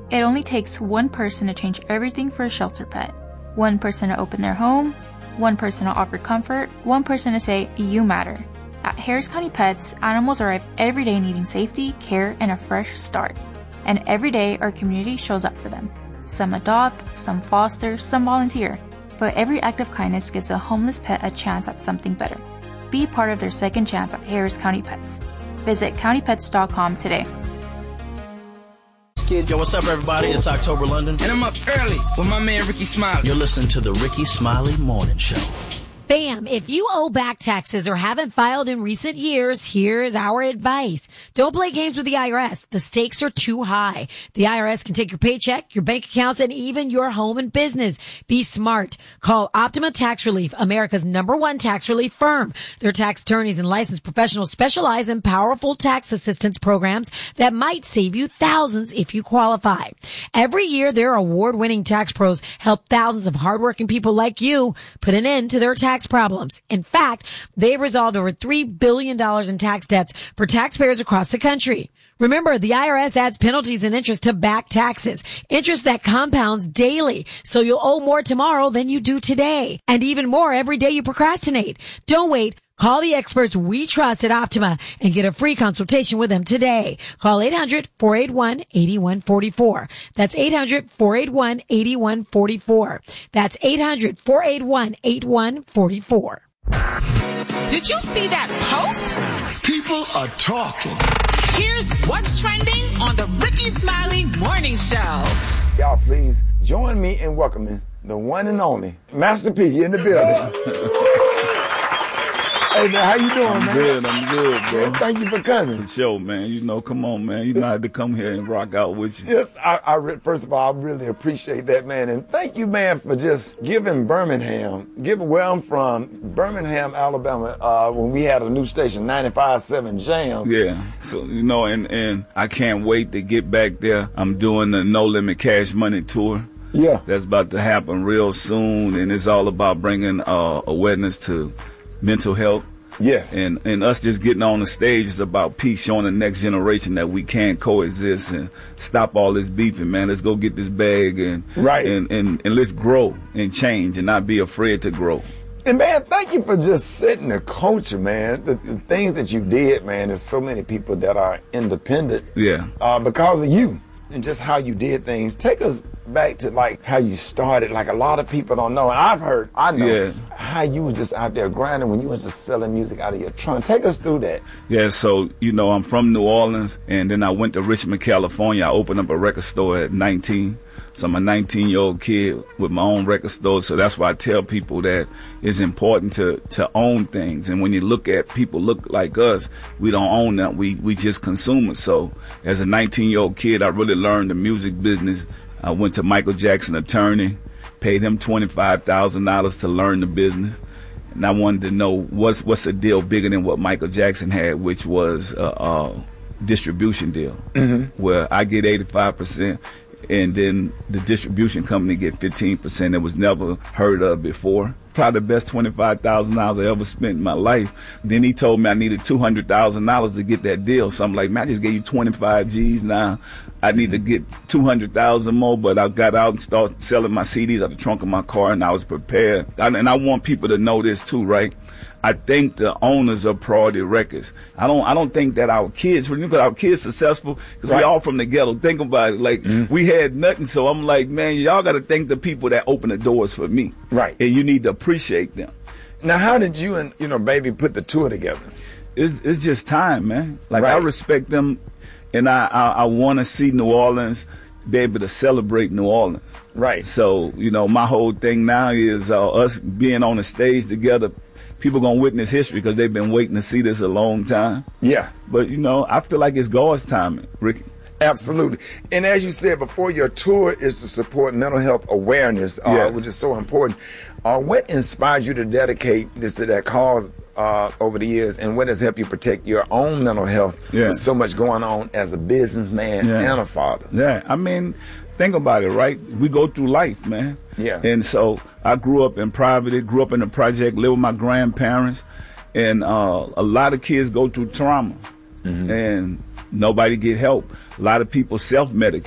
It only takes one person to change everything for a shelter pet. One person to open their home, one person to offer comfort, one person to say, you matter. At Harris County Pets, animals arrive every day needing safety, care, and a fresh start. And every day, our community shows up for them. Some adopt, some foster, some volunteer. But every act of kindness gives a homeless pet a chance at something better. Be part of their second chance at Harris County Pets. Visit countypets.com today. Yo, what's up, everybody? It's October London. And I'm up early with my man Ricky Smiley. You're listening to the Ricky Smiley Morning Show. Bam! If you owe back taxes or haven't filed in recent years, here's our advice. Don't play games with the IRS. The stakes are too high. The IRS can take your paycheck, your bank accounts, and even your home and business. Be smart. Call Optima Tax Relief, America's #1 tax relief firm. Their tax attorneys and licensed professionals specialize in powerful tax assistance programs that might save you thousands if you qualify. Every year, their award-winning tax pros help thousands of hardworking people like you put an end to their tax problems. In fact, they've resolved over $3 billion in tax debts for taxpayers across the country. Remember, the IRS adds penalties and interest to back taxes, interest that compounds daily, so you'll owe more tomorrow than you do today, and even more every day you procrastinate. Don't wait. Call the experts we trust at Optima and get a free consultation with them today. Call 800-481-8144. That's 800-481-8144. That's 800-481-8144. Did you see that post? People are talking. Here's what's trending on the Ricky Smiley Morning Show. Y'all please join me in welcoming the one and only Master P in the building. Hey, man, how you doing, man? I'm good, bro. Thank you for coming. For sure, man. You know, come on, man. You know I had to come here and rock out with you. Yes, first of all, I really appreciate that, man. And thank you, man, for just giving where I'm from, Birmingham, Alabama, when we had a new station, 95.7 Jam. Yeah. So, you know, and I can't wait to get back there. I'm doing the No Limit Cash Money tour. Yeah. That's about to happen real soon. And it's all about bringing awareness to mental health. Yes. And us just getting on the stage is about peace, showing the next generation that we can coexist and stop all this beefing, man. Let's go get this bag and let's grow and change and not be afraid to grow. And man, thank you for just setting the culture, man. The things that you did, man, there's so many people that are independent. Yeah. Because of you and just how you did things. Take us back to like how you started. Like a lot of people don't know, and I know how you were just out there grinding when you was just selling music out of your trunk. Take us through that. Yeah, so you know I'm from New Orleans, and then I went to Richmond, California. I opened up a record store at 19. So I'm a 19-year-old kid with my own record store. So that's why I tell people that it's important to own things. And when you look at people look like us, we don't own them. We just consume it. So as a 19-year-old kid, I really learned the music business. I went to Michael Jackson attorney, paid him $25,000 to learn the business. And I wanted to know what's a deal bigger than what Michael Jackson had, which was a distribution deal, where I get 85%. And then the distribution company get 15%. It was never heard of before. Probably the best $25,000 I ever spent in my life. Then he told me I needed $200,000 to get that deal. So I'm like, man, I just gave you 25 G's now. I need to get 200,000 more, but I got out and started selling my CDs out the trunk of my car, and I was prepared. And I want people to know this too, right? I think the owners of Priority Records. I don't think that our kids, when you look at our kids successful, because we all from the ghetto. Think about it, like we had nothing. So I'm like, man, y'all got to thank the people that opened the doors for me. Right. And you need to appreciate them. Now, how did you and Baby put the tour together? It's just time, man. Like I respect them, and I want to see New Orleans be able to celebrate New Orleans. Right. So my whole thing now is us being on the stage together. People gonna witness history because they've been waiting to see this a long time. Yeah. But I feel like it's God's timing, Ricky. Absolutely. And as you said before, your tour is to support mental health awareness, which is so important. What inspired you to dedicate this to that cause over the years, and what has helped you protect your own mental health with so much going on as a businessman and a father? Yeah, I mean, think about it, right? We go through life, man. Yeah. And so I grew up in poverty, grew up in the project, lived with my grandparents, and a lot of kids go through trauma, and nobody get help. A lot of people self-medicate.